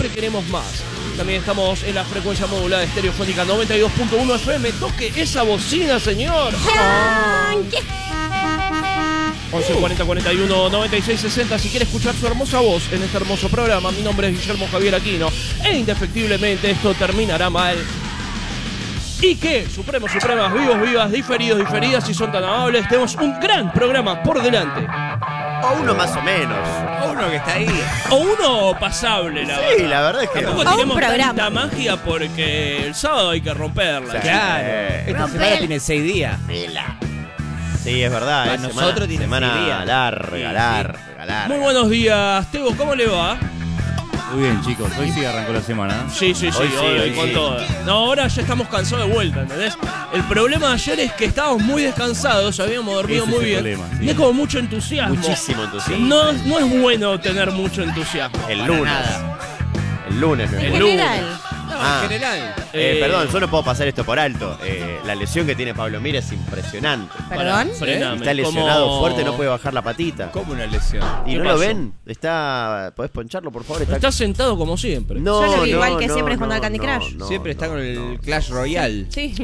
siempre queremos más. También estamos en la frecuencia modulada estereofónica 92.1 FM. Toque esa bocina, señor. 11 40 41 96 60. Si quiere escuchar su hermosa voz en este hermoso programa, mi nombre es Guillermo Javier Aquino. E indefectiblemente esto terminará mal. ¿Y qué? Supremos, supremas, vivos, vivas, diferidos, diferidas, si son tan amables, tenemos un gran programa por delante. O uno más o menos. O uno que está ahí. O uno pasable, la verdad. Sí, la verdad es que Tampoco no. tenemos tanta magia porque el sábado hay que romperla. Claro. Esta semana tiene 6 días. Sí, es verdad. Para es nosotros tiene semana 6 días. larga. Muy buenos días, Tebo, ¿cómo le va? Muy bien, chicos. Hoy sí arrancó la semana. Sí, hoy con todo. No, ahora ya estamos cansados de vuelta, ¿entendés? El problema de ayer es que estábamos muy descansados, habíamos dormido Ese es muy el bien. problema, sí. Y es como mucho entusiasmo. Muchísimo entusiasmo. No es bueno tener mucho entusiasmo. El lunes. El lunes. no es El bueno. lunes. No, Ah. en general. Perdón, yo no puedo pasar esto por alto. La lesión que tiene Pablo Mir es impresionante. ¿Perdón? Frename. Está lesionado Como- fuerte, no puede bajar la patita. Como una lesión. ¿Y ¿Qué no pasó? lo ven? ¿Podés poncharlo, por favor? Está sentado como siempre. No, Yo lo vi no, igual que no, siempre no, jugando al Candy Crush. Siempre está con el Clash Royale. Sí.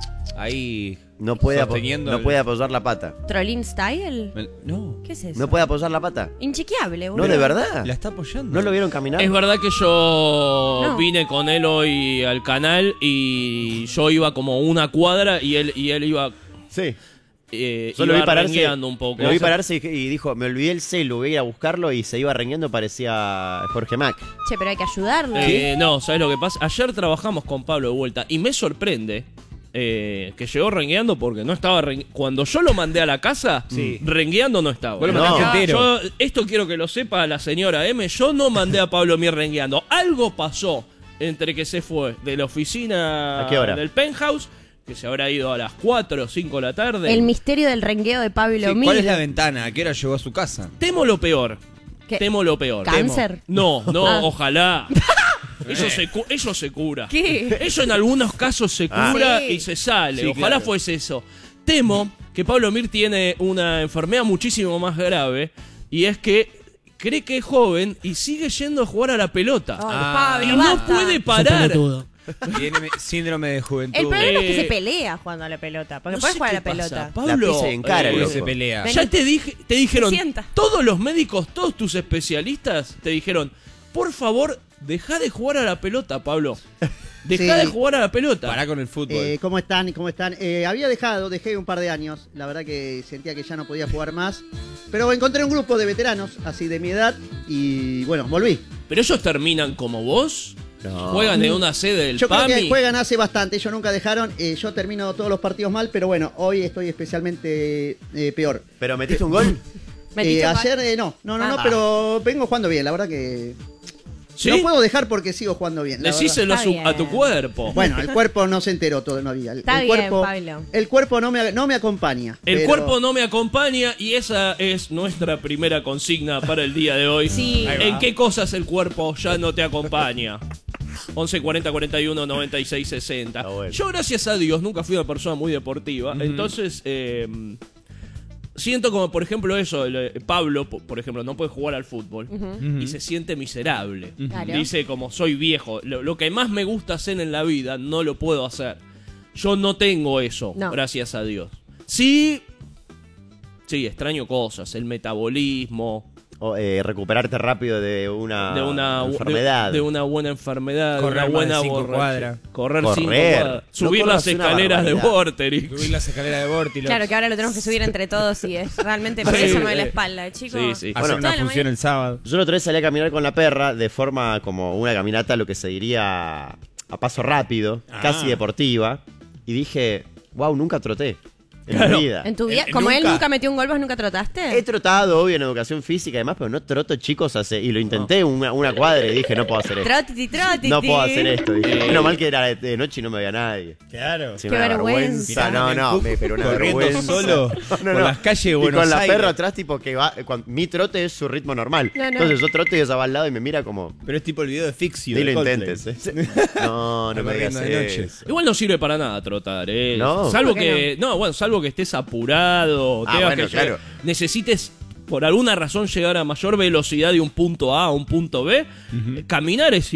Ahí. No puede, Sosteniendo no el- puede apoyar la pata. ¿Trollin Style? No. ¿Qué es eso? No puede apoyar la pata. Inchequeable, No, boludo. de verdad. La está apoyando. ¿No lo vieron caminar? Es verdad que yo No. vine con él hoy al canal y yo iba como una cuadra y él iba, Sí. iba Yo lo vi pararse, rengueando un poco. Lo vi pararse y dijo, me olvidé el celu, voy a ir a buscarlo y se iba rengueando, parecía Jorge Mac. Che, pero hay que ayudarlo. No, ¿sabes lo que pasa? Ayer trabajamos con Pablo de vuelta y me sorprende que llegó rengueando porque no estaba cuando yo lo mandé a la casa, rengueando no estaba. Vos lo mandaste entero. Esto quiero que lo sepa la señora M, yo no mandé a Pablo Mir rengueando. Algo pasó entre que se fue de la oficina ¿A qué hora? del penthouse, que se habrá ido a las 4 o 5 de la tarde. El misterio del rengueo de Pablo Sí, Mir. ¿cuál es la ventana? ¿A qué hora llegó a su casa? Temo lo peor. ¿Qué? Temo lo peor. ¿Cáncer? No, Ah. ojalá. Eso se cura. ¿Qué? Eso en algunos casos se cura Sí. y se sale. Sí, Ojalá claro. fuese eso. Temo que Pablo Mir tiene una enfermedad muchísimo más grave y es que cree que es joven y sigue yendo a jugar a la pelota. Ay, Ah. y Pablo, no basta. puede parar. Tiene síndrome de juventud. El problema es que Eh, se pelea jugando a la pelota. Porque No puedes sé jugar a la qué pasa, pelota. Pablo, La pisa en cara, Uno loco. se pelea. Ven. ya te dijeron, Se sienta. todos los médicos, todos tus especialistas te dijeron, por favor, deja de jugar a la pelota, Pablo. Deja Sí. de jugar a la pelota. Pará con el fútbol. ¿Cómo están? ¿Cómo están? Dejé un par de años. La verdad que sentía que ya no podía jugar más. Pero encontré un grupo de veteranos, así de mi edad, y bueno, volví. Pero ellos terminan como vos. No. Juegan en una sede del Yo creo PAMI. que juegan hace bastante, ellos nunca dejaron. Yo termino todos los partidos mal, pero bueno, hoy estoy especialmente peor. ¿Pero metiste un gol? Metiste un Ayer no, Ah. pero vengo jugando bien, la verdad que... ¿Sí? No puedo dejar porque sigo jugando bien. la Decíselo Está bien. a tu cuerpo. Bueno, el cuerpo no se enteró todavía. Está bien, Pablo. El cuerpo no me acompaña. El pero- cuerpo no me acompaña y esa es nuestra primera consigna para el día de hoy. Sí. Ahí va. ¿En qué cosas el cuerpo ya no te acompaña? 11 40 41 96 60. Está bueno. Yo, gracias a Dios, nunca fui una persona muy deportiva. Entonces, siento como, por ejemplo, eso. Pablo, por ejemplo, no puede jugar al fútbol y se siente miserable. Claro. Dice, como soy viejo, lo que más me gusta hacer en la vida no lo puedo hacer. Yo no tengo eso, No. gracias a Dios. Sí, extraño cosas, el metabolismo, O, recuperarte rápido de una enfermedad. de una buena enfermedad, Correr de una más buena de 5 borracha. cuadras. Correr Correr. 5 cuadras. No Subir corras las una escaleras de barbaridad. Vorterix. Subir las escaleras de Vorti. Claro que ahora lo tenemos que subir entre todos y es realmente Sí, pésimo de la espalda, chicos. sí, sí. Hacer Bueno, una toda la función mañana. el sábado. Yo la otra vez salí a caminar con la perra de forma como una caminata, lo que se diría a paso rápido, casi deportiva. Y dije, wow, nunca troté en Claro. mi vida. En tu vida, En- como él nunca. nunca metió un gol, ¿vos nunca trotaste? He trotado, obvio, en educación física y demás, pero no troto, chicos, y lo intenté una cuadra y dije, no puedo hacer esto. Trotiti, trotiti. No puedo hacer esto. Dije. Menos mal que era de noche y no me veía nadie. Claro. Sí, Qué una vergüenza. No, pero una Corriendo vergüenza. solo por las calles de Buenos Y con la Aires. perra atrás, tipo, que va. Mi trote es su ritmo normal. No, no. Entonces yo troto y ella va al lado y me mira como. Pero es tipo el video de Fixio. Ni de lo Coldplay. intentes. No me digas Corriendo de noche. eso. Igual no sirve para nada trotar, No. Salvo ¿Por qué que, salvo que estés apurado, Ah, tengas bueno, que claro. necesites por alguna razón llegar a mayor velocidad de un punto A a un punto B, caminar es